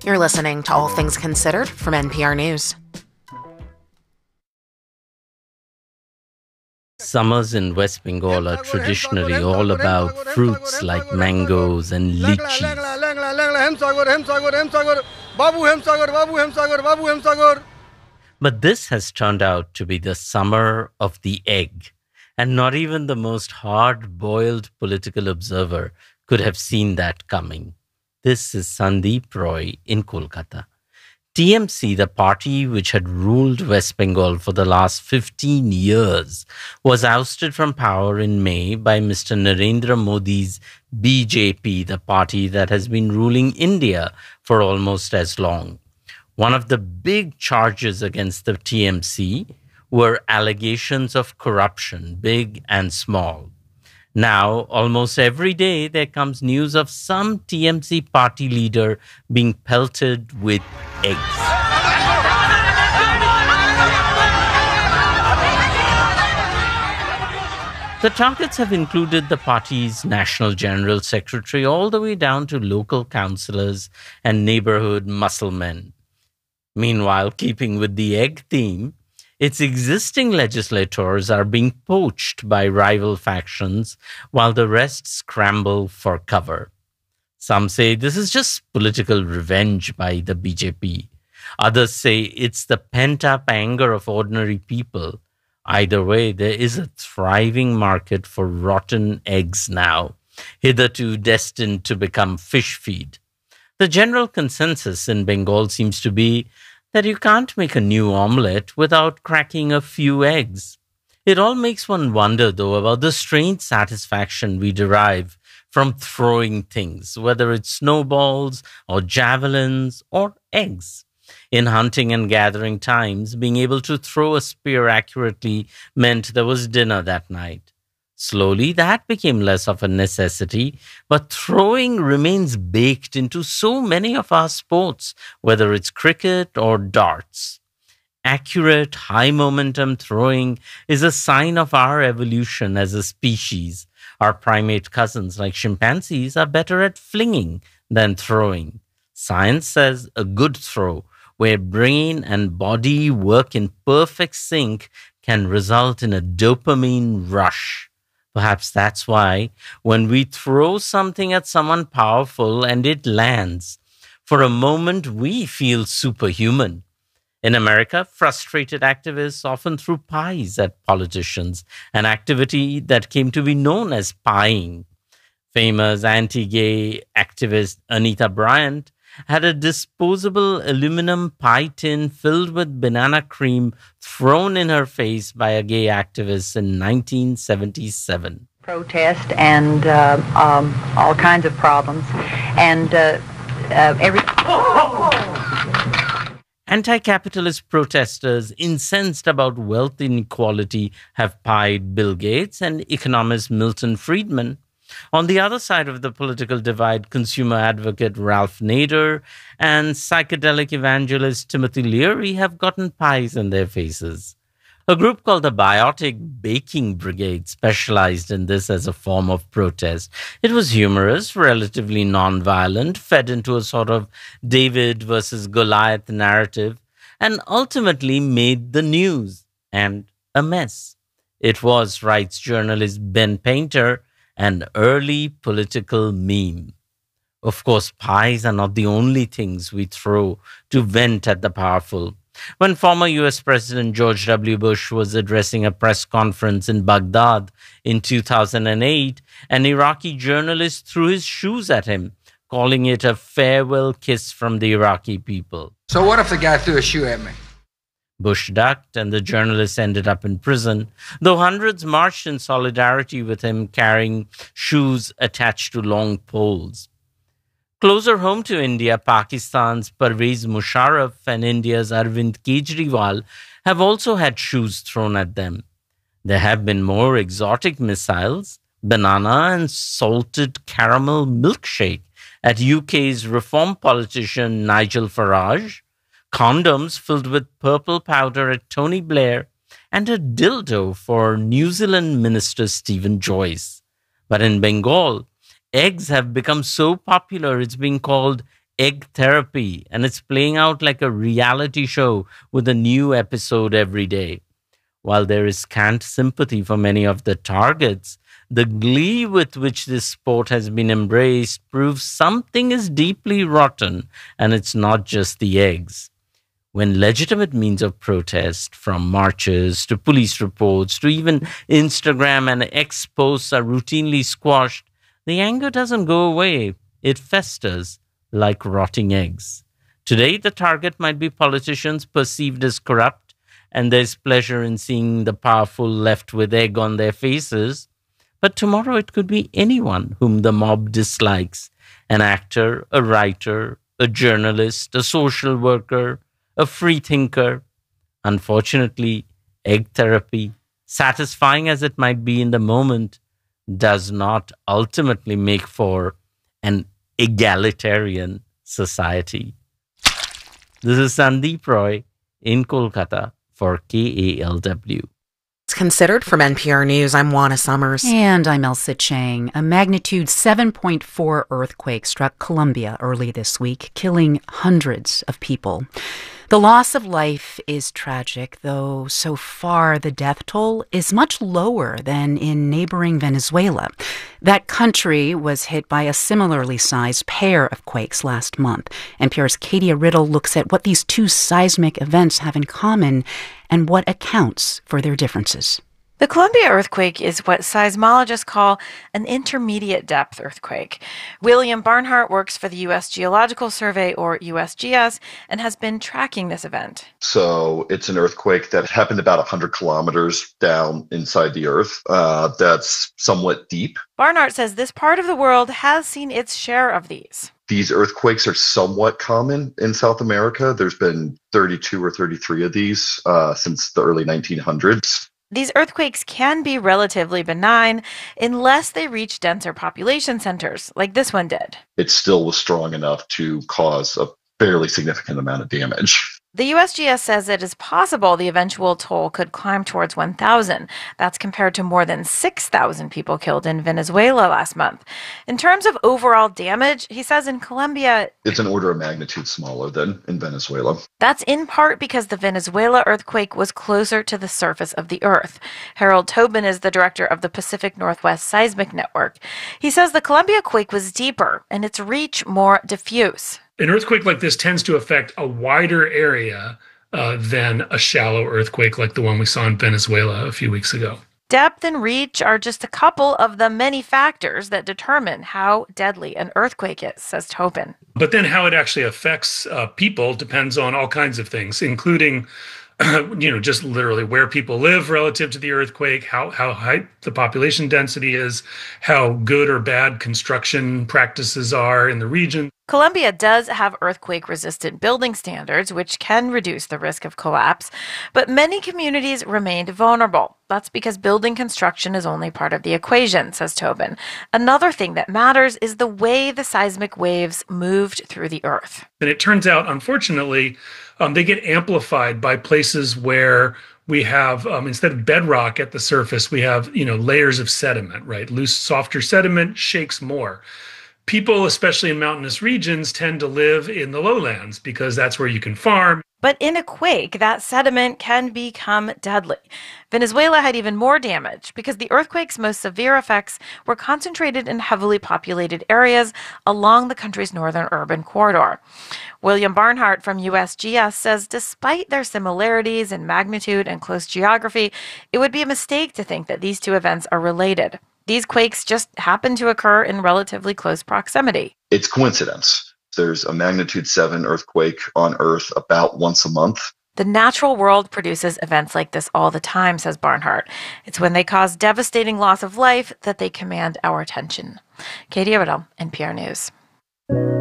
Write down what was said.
You're listening to All Things Considered from NPR News. Summers in West Bengal are traditionally all about fruits like mangoes and lychees. But this has turned out to be the summer of the egg, and not even the most hard-boiled political observer could have seen that coming. This is Sandeep Roy in Kolkata. TMC, the party which had ruled West Bengal for the last 15 years, was ousted from power in May by Mr. Narendra Modi's BJP, the party that has been ruling India for almost as long. One of the big charges against the TMC were allegations of corruption, big and small. Now, almost every day, there comes news of some TMC party leader being pelted with eggs. The targets have included the party's national general secretary all the way down to local councillors and neighborhood musclemen. Meanwhile, keeping with the egg theme, its existing legislators are being poached by rival factions while the rest scramble for cover. Some say this is just political revenge by the BJP. Others say it's the pent-up anger of ordinary people. Either way, there is a thriving market for rotten eggs now, hitherto destined to become fish feed. The general consensus in Bengal seems to be that you can't make a new omelette without cracking a few eggs. It all makes one wonder, though, about the strange satisfaction we derive from throwing things, whether it's snowballs or javelins or eggs. In hunting and gathering times, being able to throw a spear accurately meant there was dinner that night. Slowly, that became less of a necessity, but throwing remains baked into so many of our sports, whether it's cricket or darts. Accurate, high-momentum throwing is a sign of our evolution as a species. Our primate cousins, like chimpanzees, are better at flinging than throwing. Science says a good throw, where brain and body work in perfect sync, can result in a dopamine rush. Perhaps that's why when we throw something at someone powerful and it lands, for a moment we feel superhuman. In America, frustrated activists often threw pies at politicians, an activity that came to be known as pieing. Famous anti-gay activist Anita Bryant had a disposable aluminum pie tin filled with banana cream thrown in her face by a gay activist in 1977. Protest and all kinds of problems, and Anti-capitalist protesters incensed about wealth inequality have pied Bill Gates and economist Milton Friedman. On the other side of the political divide, consumer advocate Ralph Nader and psychedelic evangelist Timothy Leary have gotten pies in their faces. A group called the Biotic Baking Brigade specialized in this as a form of protest. It was humorous, relatively non-violent, fed into a sort of David versus Goliath narrative, and ultimately made the news and a mess. It was, writes journalist Ben Painter, an early political meme. Of course, pies are not the only things we throw to vent at the powerful. When former U.S. President George W. Bush was addressing a press conference in Baghdad in 2008, an Iraqi journalist threw his shoes at him, calling it a farewell kiss from the Iraqi people. So what if the guy threw a shoe at me? Bush ducked, and the journalist ended up in prison, though hundreds marched in solidarity with him, carrying shoes attached to long poles. Closer home to India, Pakistan's Parvez Musharraf and India's Arvind Kejriwal have also had shoes thrown at them. There have been more exotic missiles, banana and salted caramel milkshake at UK's reform politician Nigel Farage, condoms filled with purple powder at Tony Blair, and a dildo for New Zealand Minister Stephen Joyce. But in Bengal, eggs have become so popular it's being called egg therapy, and it's playing out like a reality show with a new episode every day. While there is scant sympathy for many of the targets, the glee with which this sport has been embraced proves something is deeply rotten, and it's not just the eggs. When legitimate means of protest, from marches to police reports to even Instagram and X posts, are routinely squashed, the anger doesn't go away. It festers like rotting eggs. Today, the target might be politicians perceived as corrupt, and there's pleasure in seeing the powerful left with egg on their faces. But tomorrow it could be anyone whom the mob dislikes: an actor, a writer, a journalist, a social worker, a free thinker. Unfortunately, egg therapy, satisfying as it might be in the moment, does not ultimately make for an egalitarian society. This is Sandeep Roy in Kolkata for KALW. It's considered from NPR News. I'm Juana Summers. And I'm Elsa Chang. A magnitude 7.4 earthquake struck Colombia early this week, killing hundreds of people. The loss of life is tragic, though so far the death toll is much lower than in neighboring Venezuela. That country was hit by a similarly sized pair of quakes last month. NPR's Katia Riddle looks at what these two seismic events have in common and what accounts for their differences. The Colombia earthquake is what seismologists call an intermediate depth earthquake. William Barnhart works for the U.S. Geological Survey, or USGS, and has been tracking this event. So it's an earthquake that happened about 100 kilometers down inside the earth. That's somewhat deep. Barnhart says this part of the world has seen its share of these. These earthquakes are somewhat common in South America. There's been 32 or 33 of these since the early 1900s. These earthquakes can be relatively benign unless they reach denser population centers, like this one did. It still was strong enough to cause a fairly significant amount of damage. The USGS says it is possible the eventual toll could climb towards 1,000. That's compared to more than 6,000 people killed in Venezuela last month. In terms of overall damage, he says in Colombia, it's an order of magnitude smaller than in Venezuela. That's in part because the Venezuela earthquake was closer to the surface of the earth. Harold Tobin is the director of the Pacific Northwest Seismic Network. He says the Colombia quake was deeper and its reach more diffuse. An earthquake like this tends to affect a wider area than a shallow earthquake like the one we saw in Venezuela a few weeks ago. Depth and reach are just a couple of the many factors that determine how deadly an earthquake is, says Tobin. But then how it actually affects people depends on all kinds of things, including just literally where people live relative to the earthquake, how high the population density is, how good or bad construction practices are in the region. Colombia does have earthquake-resistant building standards, which can reduce the risk of collapse, but many communities remained vulnerable. That's because building construction is only part of the equation, says Tobin. Another thing that matters is the way the seismic waves moved through the earth. And it turns out, unfortunately, they get amplified by places where we have, instead of bedrock at the surface, we have, layers of sediment, right? Loose, softer sediment shakes more. People, especially in mountainous regions, tend to live in the lowlands because that's where you can farm. But in a quake, that sediment can become deadly. Venezuela had even more damage because the earthquake's most severe effects were concentrated in heavily populated areas along the country's northern urban corridor. William Barnhart from USGS says despite their similarities in magnitude and close geography, it would be a mistake to think that these two events are related. These quakes just happen to occur in relatively close proximity. It's coincidence. There's a magnitude 7 earthquake on Earth about once a month. The natural world produces events like this all the time, says Barnhart. It's when they cause devastating loss of life that they command our attention. Katia Riddle, NPR News.